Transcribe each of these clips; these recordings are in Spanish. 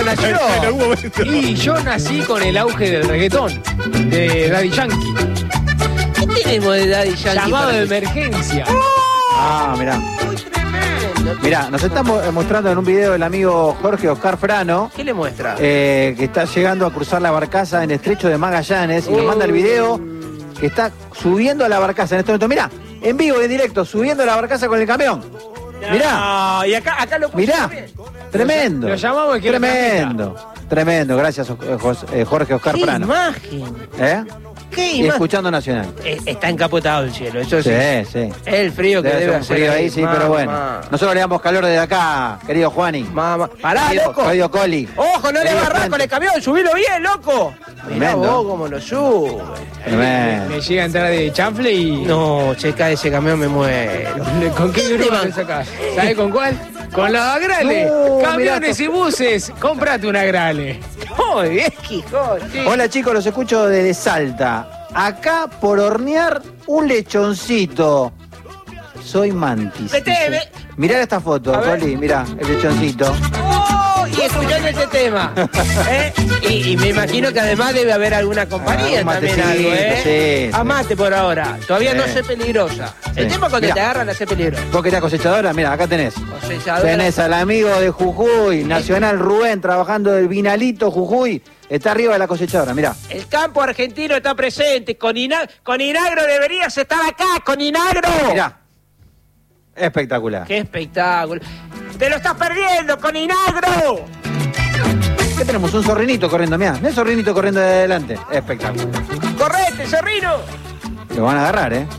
¿Cuándo nació? En algún momento. Y yo nací con el auge del reggaetón, de Daddy Yankee. ¿Qué tenemos de Daddy Yankee? Llamado para de que- emergencia. Ah, mirá. Muy tremendo. Mirá, nos estamos mostrando en un video el amigo Jorge Oscar Frano, ¿Qué le muestra? que está llegando a cruzar la barcaza en el estrecho de Magallanes y nos manda el video que está subiendo a la barcaza en este momento. Mirá, en vivo, en directo, subiendo a la barcaza con el camión. Mirá, No, y acá lo puso mirá. bien. Tremendo. Lo llamamos y quiere Tremendo. Tremendo. Gracias, Jorge Oscar ¿Qué Frano. imagen? ¿Eh? ¿Qué Y imagen? escuchando Nacional. Está encapotado el cielo, eso sí. Sí, sí. El frío que Debe debe ser un hacer frío ahí, sí, pero bueno. Nosotros le damos calor desde acá, querido Juani. Mamá. Pará, Querido- loco. Querido Coli. Ojo, no le Querido agarrás Fuente. con el camión, subilo bien, loco. Mirá Tremendo. vos cómo lo sube. Tremendo. Le llega a entrar de chanfle y... No, se cae ese camión, me muero. ¿Con qué grupo van? le sacás? ¿Sabés con cuál? Con la Grale. No, Camiones y buses. Cómprate una Grale. Muy bien, Quijón. Sí. Hola chicos, los escucho desde Salta. Acá por hornear un lechoncito. Soy Mantis. Vete, dice. ve. Mirá esta foto, A ver. Coli, mirá, el lechoncito. Oh, y escuchando ese tema. ¿Eh? Y me imagino que además debe haber alguna compañía un también matecito, algo, ¿eh? sí, sí. Amate por ahora. Todavía no Sí. sé peligrosa. El Sí. tema cuando Mirá. te agarran a ser peligrosa. Vos que eras cosechadora, mira, acá tenés. Cosechadora. Tenés al amigo de Jujuy, Nacional Rubén, trabajando del Vinalito Jujuy. Está arriba de la cosechadora, mirá. El campo argentino está presente. Con Inagro deberías estar acá, con Inagro. Mirá. Espectacular. ¡Qué espectáculo! ¡Te lo estás perdiendo, con Inagro! ¿Qué tenemos? Un zorrinito corriendo, mirá. El zorrinito corriendo de adelante. Espectacular. ¡Correte, Zorrino! Lo van a agarrar, ¿eh?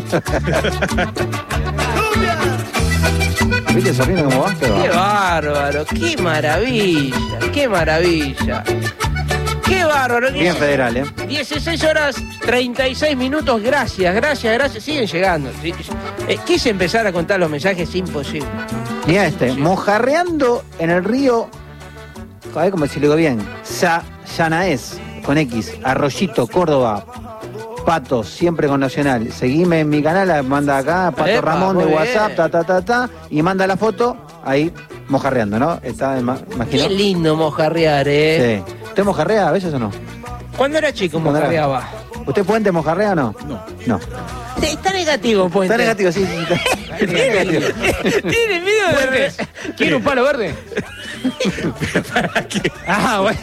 ¿Viste el zorrino cómo va? Qué ¡Qué va. bárbaro! ¡Qué maravilla! ¡Qué maravilla! ¡Qué bárbaro! Bien federal, ¿eh? 16 horas 36 minutos. Gracias, gracias, gracias. Siguen llegando. Sí, sí. Quise empezar a contar los mensajes, imposible. Mirá este. Mojarreando en el río. A ver cómo si lo digo bien. Yanaes, con X. Arroyito, Córdoba. Pato, siempre con Nacional. Seguime en mi canal, manda acá, Pato Epa, Ramón de muy WhatsApp, bien. y manda la foto, ahí, mojarreando, ¿no? Está, Qué imagino. lindo mojarrear, ¿eh? Sí. ¿Usted mojarrea a veces o no? Cuando era chico Cuando era- mojarreaba. ¿Usted Puente mojarrea o no? No. No. Está negativo, pues. Está negativo, sí, sí. Está negativo. Tiene miedo de... Fuentes, ¿quiere un palo verde? Ah, bueno.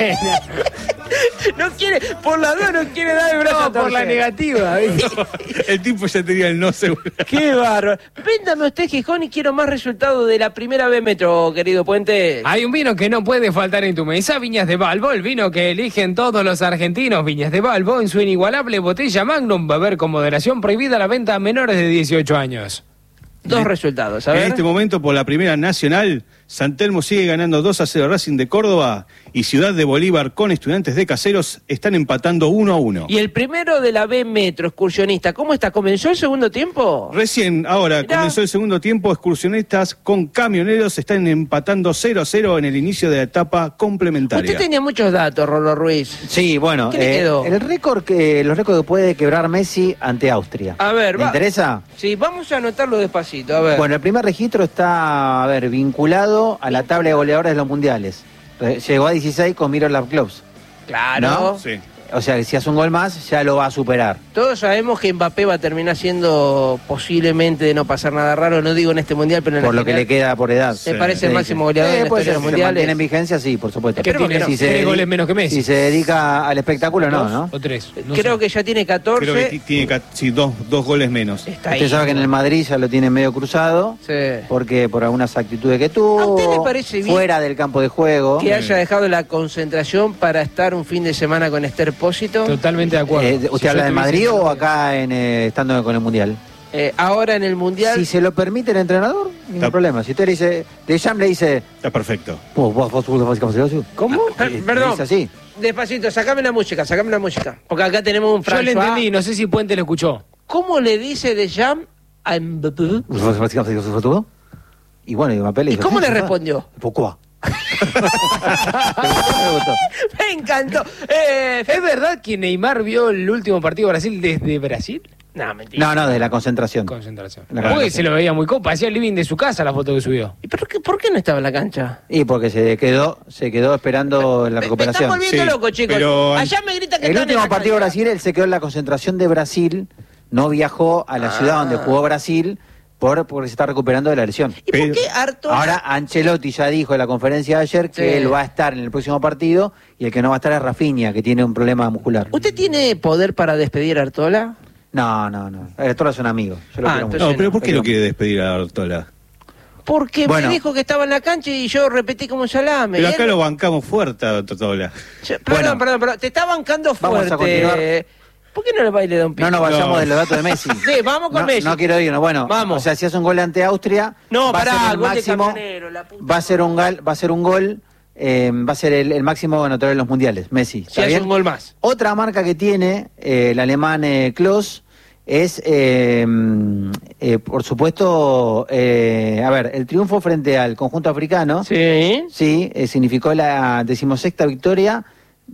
No quiere, por la duda no quiere dar el brazo a No, por la torcer. negativa. ¿viste? El tipo ya tenía el no seguro. Qué bárbaro. Véndame usted, Gijón, y quiero más resultados de la primera B Metro, querido Puente. Hay un vino que no puede faltar en tu mesa, Viñas de Balbo, el vino que eligen todos los argentinos. Viñas de Balbo, en su inigualable botella Magnum, beber con moderación, prohibida la venta a menores de 18 años. Dos resultados, a En ver. este momento, por la primera nacional, San Telmo sigue ganando 2-0 Racing de Córdoba y Ciudad de Bolívar con Estudiantes de Caseros están empatando 1-1. Y el primero de la B Metro, excursionista, ¿cómo está? ¿Comenzó el segundo tiempo? Recién, ahora, Mirá. comenzó el segundo tiempo, excursionistas con camioneros están empatando 0-0 en el inicio de la etapa complementaria. Usted tenía muchos datos, Rolo Ruiz. Sí, bueno, ¿Qué le quedó? los récords que puede quebrar Messi ante Austria. A ver, ¿Le va. interesa? Sí, vamos a anotarlo despacito, a ver. Bueno, el primer registro está, a ver, vinculado a la tabla de goleadores de los mundiales. Llegó a 16 con Miroslav Klose. Claro. ¿No? Sí. O sea, que si hace un gol más, ya lo va a superar. Todos sabemos que Mbappé va a terminar siendo posiblemente de no pasar nada raro, no digo en este mundial, pero en Por la lo que final. le queda por edad. Me parece el Sí, máximo sí. goleador de la Puede historia de ser, los si se mundiales. mantiene en vigencia, sí, por supuesto. Esperemos que no. Tiene goles menos que Messi. Si se dedica al espectáculo, no, ¿no? O 3. Creo que ya tiene 14. Creo que tiene dos goles menos. Está ahí. Usted sabe que en el Madrid ya lo tiene medio cruzado, Sí. porque por algunas actitudes que ¿A tuvo, usted le parece bien fuera del campo de juego. Que haya dejado la concentración para estar un fin de semana con Esther Pósito. Totalmente de acuerdo. ¿Usted habla de Madrid o acá estando con el Mundial? Ahora en el mundial. Si se lo permite el entrenador, ningún Está- problema. Si usted le dice, Deschamps le dice, Está perfecto. ¿Cómo? Perdón. Dice así. Despacito, sacame la música, sacame la música. Porque acá tenemos un Yo le François. entendí, no sé si Puente lo escuchó. ¿Cómo le dice Deschamps a Mbappé? Y bueno, y Mbappé le ¿Y dijo, cómo le respondió? Pourquoi? Me encantó. ¿Es verdad que Neymar vio el último partido de Brasil desde Brasil? No, mentira. No, de la concentración. Concentración. La Porque concentración. se lo veía muy copa, hacía el living de su casa la foto que subió. ¿Y por qué no estaba en la cancha? Y porque se quedó esperando la Me recuperación. están volviendo Sí, loco, chicos. pero- Allá me grita que El están en último la partido de cancha. Brasil, él se quedó en la concentración de Brasil, no viajó a la ciudad donde jugó Brasil porque se está recuperando de la lesión. ¿Y por Pero- qué Artola? Ahora Ancelotti ya dijo en la conferencia de ayer que Sí. él va a estar en el próximo partido y el que no va a estar es Rafinha, que tiene un problema muscular. ¿Usted tiene poder para despedir a Artola? No. Artola es un amigo. Yo lo Ah, quiero mucho. entonces No, pero ¿por qué Pero- lo quiere despedir a Artola? Porque Bueno. me dijo que estaba en la cancha y yo repetí como salame. Pero Y acá él- lo bancamos fuerte a Artola. Perdón, Bueno. perdón, te está bancando Vamos a fuerte. continuar. ¿Por qué no le baile de un pico? No nos vayamos No. de los datos de Messi. Sí, vamos con no, Messi. No quiero irnos. Bueno, Vamos. o sea, si hace un gol ante Austria, No, va a pará, ser el gol de máximo, Camionero, la puta va a ser un gol, va a ser el máximo anotador en los mundiales, Messi. Si ¿Está hace bien? un gol más. Otra marca que tiene el alemán Klose es, por supuesto, a ver, el triunfo frente al conjunto africano, Sí. sí, significó la 16ª victoria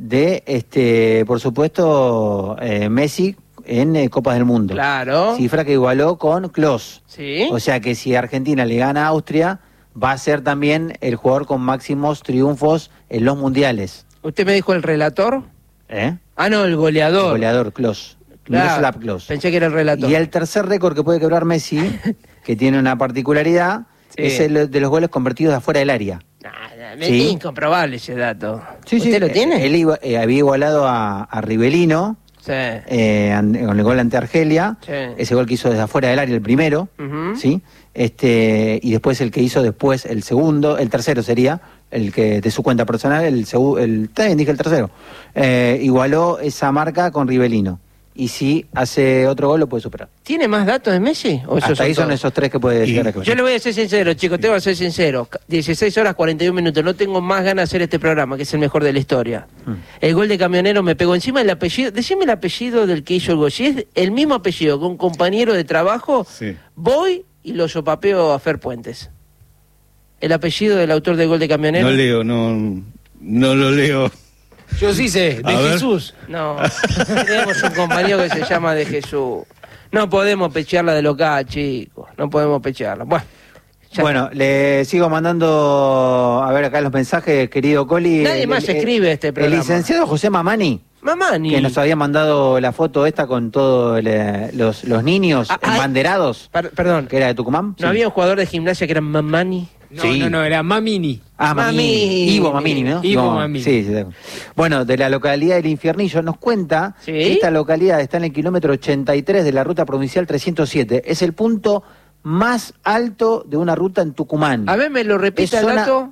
de, por supuesto, Messi en Copas del Mundo. Claro. Cifra que igualó con Klose. Sí. O sea que si Argentina le gana a Austria, va a ser también el jugador con máximos triunfos en los mundiales. ¿Usted me dijo el relator? Ah, no, el goleador. El goleador Klose. Claro. Miroslav Klose. Pensé que era el relator. Y el tercer récord que puede quebrar Messi, que tiene una particularidad, Sí. es el de los goles convertidos de afuera del área. Es Sí. incomprobable ese dato. Sí, ¿Usted lo tiene? Él había igualado a Rivelino Sí. con el gol ante Argelia. Sí. Ese gol que hizo desde afuera del área, el primero. Ujú. ¿Sí? Y después el que hizo después, el segundo, el tercero sería, el que de su cuenta personal, también dije el tercero. Igualó esa marca con Rivelino. Y si hace otro gol, lo puede superar. ¿Tiene más datos de Messi? ¿O esos Hasta ahí son todos? esos tres que puede Y- llegar a Yo le voy a ser sincero, chicos, tengo que ser sincero. 16 horas 41 minutos, no tengo más ganas de hacer este programa, que es el mejor de la historia. El gol de Camionero me pegó encima el apellido. Decime el apellido del que hizo el gol. Si es el mismo apellido que un compañero de trabajo, Sí. voy y lo sopapeo a Fer Puentes. El apellido del autor del gol de Camionero. No leo, no lo leo. Yo sí sé, A de ver. Jesús. No, tenemos un compañero que se llama de Jesús. No podemos pechearla de local, chicos. No podemos pechearla. Bueno, ya Bueno, le sigo mandando, a ver acá los mensajes, querido Coli. Nadie más escribe este programa. El licenciado José Mamani, Mamani. que nos había mandado la foto esta con todos los niños Ah, ay. embanderados, Perdón, que era de Tucumán. ¿no Sí. había un jugador de gimnasia que era Mamani? No, Sí. no, era Mamini. Ah, Mamini. Mamini. Ivo Mamini, ¿no? Ivo No, Mamini. Sí, sí. Bueno, de la localidad del Infiernillo nos cuenta Sí. que esta localidad está en el kilómetro 83 de la ruta provincial 307. Es el punto más alto de una ruta en Tucumán. A ver, me lo Es repite el zona, dato.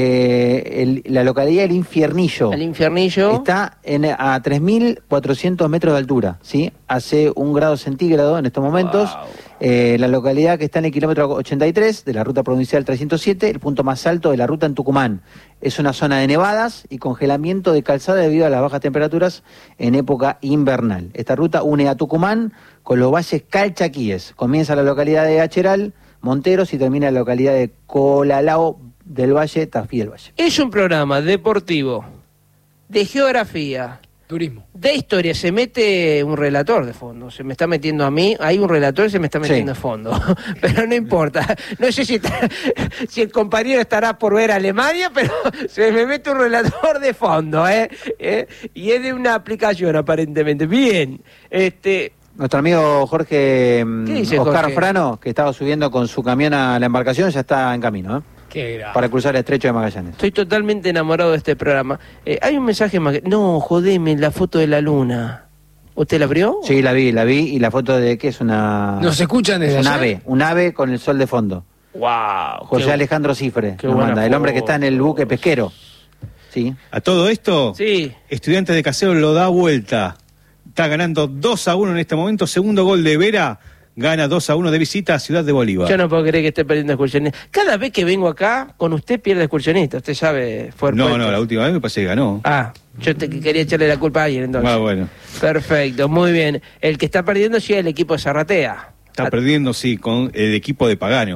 la localidad del Infiernillo. El infiernillo. Está a 3.400 metros de altura, ¿sí? Hace 1 grado centígrado en estos momentos. Wow. La localidad que está en el kilómetro 83 de la ruta provincial 307, el punto más alto de la ruta en Tucumán. Es una zona de nevadas y congelamiento de calzada debido a las bajas temperaturas en época invernal. Esta ruta une a Tucumán con los valles calchaquíes. Comienza en la localidad de Acheral, Monteros, y termina en la localidad de Colalao del Valle, Tafí del Valle. Es un programa deportivo, de geografía, Turismo. de historia. Se mete un relator de fondo. Se me está metiendo a mí. Hay un relator y se me está metiendo de fondo. Pero no importa. No sé si el compañero estará por ver a Alemania, pero se me mete un relator de fondo. Y es de una aplicación, aparentemente. Bien. Nuestro amigo Jorge ¿Qué dice Oscar Jorge? Frano, que estaba subiendo con su camión a la embarcación, ya está en camino, Qué grave. para cruzar el estrecho de Magallanes. Estoy totalmente enamorado de este programa. Hay un mensaje más. No, jodeme, la foto de la luna. ¿Usted la abrió? Sí, la vi, y la foto de que es una... ¿Nos escuchan desde un allá? un ave con el sol de fondo. ¡Wow! José Alejandro Cifre qué nos buena manda, el hombre que está en el foto. buque pesquero. Sí. A todo esto, Sí. Estudiantes de Casero lo da vuelta. Está ganando 2-1 en este momento. Segundo gol de Vera. Gana 2-1 de visita a Ciudad de Bolívar. Yo no puedo creer que esté perdiendo excursionistas. Cada vez que vengo acá, con usted pierde excursionistas. Usted sabe, fue el No, puesto. la última vez me parece que ganó. Ah, yo quería echarle la culpa a alguien entonces. Ah, bueno. Perfecto, muy bien. El que está perdiendo sí es el equipo de Zarratea. Está perdiendo, sí, con el equipo de Pagano.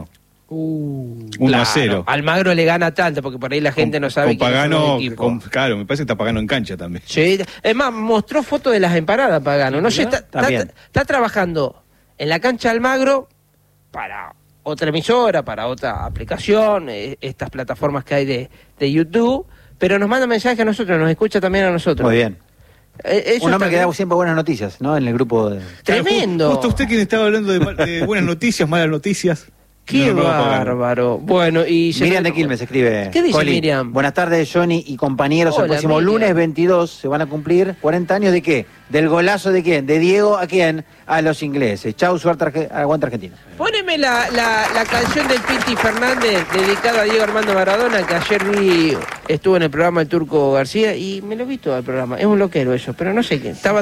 1-0. Almagro le gana tanto, porque por ahí la gente no sabe con Pagano, quién es el claro, me parece que está Pagano en cancha también. Sí, es más, mostró fotos de las empanadas Pagano. No sé, está trabajando en la cancha Almagro para otra emisora, para otra aplicación, estas plataformas que hay de YouTube, pero nos manda mensajes a nosotros, nos escucha también a nosotros. Muy bien. Un hombre que da siempre buenas noticias, ¿no? En el grupo de... Tremendo. Justo usted quien estaba hablando de buenas noticias, malas noticias. Qué bárbaro. Bueno, y Miriam de Quilmes escribe. ¿Qué dice Coli, Miriam? Buenas tardes, Johnny y compañeros. Hola, el próximo Miriam. lunes 22 se van a cumplir 40 años de qué? Del golazo de quién? De Diego a quién? A los ingleses. Chau, suerte, aguanta Argentina. Poneme la canción del Piti Fernández dedicada a Diego Armando Maradona, que ayer estuvo en el programa El Turco García y me lo vi todo el programa. Es un loquero eso, pero no sé qué. Estaba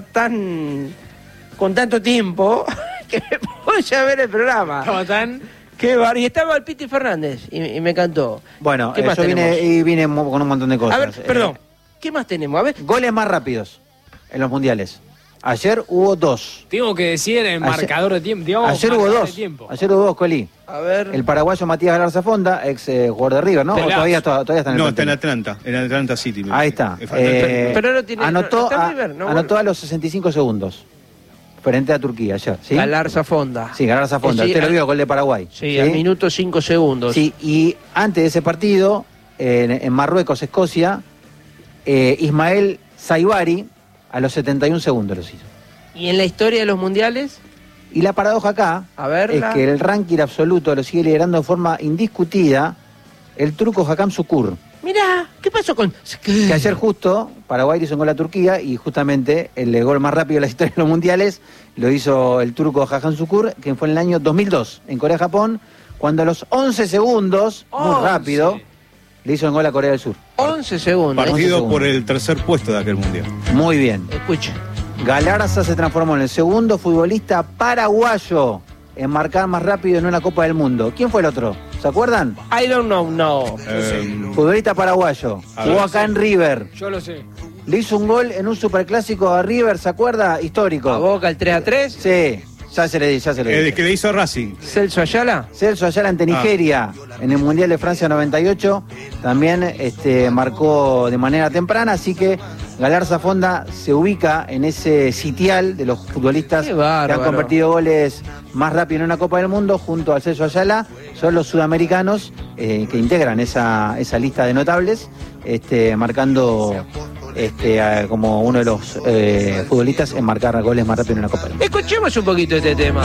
con tanto tiempo que me puse a ver el programa. Estaba tan... Qué bar... Y estaba el Piti Fernández y me cantó. Bueno, ¿Qué más yo vine con un montón de cosas. A ver, perdón. ¿Qué más tenemos? A ver. Goles más rápidos en los mundiales. Ayer hubo 2. Tengo que decir en marcador de tiempo. Digamos, Ayer hubo marcador 2. de tiempo. Ayer hubo 2, Coli. A ver. El paraguayo Matías Galarza Fonda, ex jugador de River, ¿no? ¿O todavía está en el No, está plantel? en Atlanta City. Ahí está. Pero no tiene... Anotó, está en River, ¿no? anotó a los 65 segundos. Frente a Turquía ayer, ¿sí? Galarza Fonda. Sí, Galarza Fonda. Sí, Usted lo vio, gol de Paraguay. Sí, al minuto 5 segundos. Sí, y antes de ese partido, en Marruecos, Escocia, Ismael Saibari a los 71 segundos los hizo. ¿Y en la historia de los mundiales? Y la paradoja acá A verla. es que el ranking absoluto lo sigue liderando de forma indiscutida el turco Hakan Şükür, Mirá, ¿qué pasó con...? que ayer justo Paraguay hizo un gol a Turquía y justamente el gol más rápido de la historia de los mundiales lo hizo el turco Hakan Şükür, que fue en el año 2002 en Corea-Japón, cuando a los 11 segundos, muy 11. rápido, le hizo un gol a Corea del Sur. 11 segundos. Partido por el tercer puesto de aquel mundial. Muy bien. Escucha. Galarza se transformó en el segundo futbolista paraguayo en marcar más rápido en una Copa del Mundo. ¿Quién fue el otro? ¿Se acuerdan? I don't know, no. Futbolista paraguayo. Jugó acá en River. Yo lo sé. Le hizo un gol en un superclásico a River, ¿se acuerda? Histórico. ¿A Boca el 3-3? Sí, ya se le di. El que le hizo a Racing. ¿Celso Ayala? Celso Ayala ante Nigeria en el Mundial de Francia 98 también marcó de manera temprana, así que Galarza Fonda se ubica en ese sitial de los futbolistas Qué que bárbaro. han convertido goles más rápido en una Copa del Mundo junto al Celso Ayala. Son los sudamericanos que integran esa lista de notables, marcando como uno de los futbolistas en marcar goles más rápido en una Copa del Mundo. Escuchemos un poquito este tema.